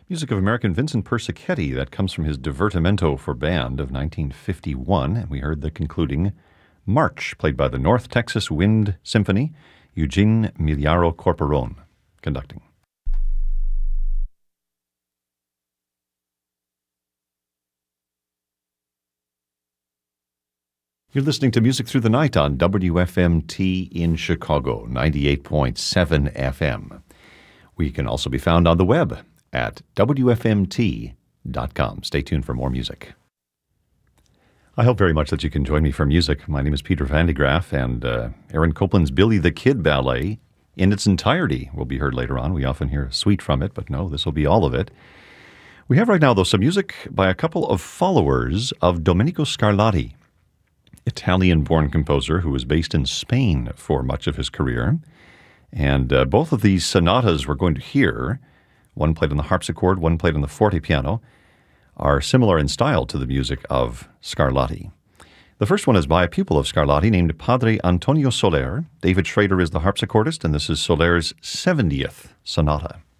Music of American Vincent Persichetti. That comes from his Divertimento for Band of 1951. And we heard the concluding March, played by the North Texas Wind Symphony, Eugene Miliaro Corporon conducting. You're listening to Music Through the Night on WFMT in Chicago, 98.7 FM. We can also be found on the web at WFMT.com. Stay tuned for more music. I hope very much that you can join me for music. My name is Peter Van de Graaff, and Aaron Copland's Billy the Kid Ballet in its entirety will be heard later on. We often hear a suite from it, but no, this will be all of it. We have right now, though, some music by a couple of followers of Domenico Scarlatti, Italian-born composer who was based in Spain for much of his career. And both of these sonatas we're going to hear, one played on the harpsichord, one played on the forte piano, are similar in style to the music of Scarlatti. The first one is by a pupil of Scarlatti named Padre Antonio Soler. David Schrader is the harpsichordist, and this is Soler's 70th sonata.